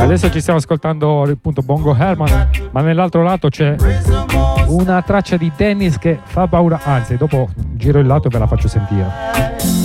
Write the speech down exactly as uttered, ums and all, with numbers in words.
Adesso ci stiamo ascoltando appunto Bongo Herman, ma nell'altro lato c'è una traccia di Dennis che fa paura, anzi dopo giro il lato e ve la faccio sentire.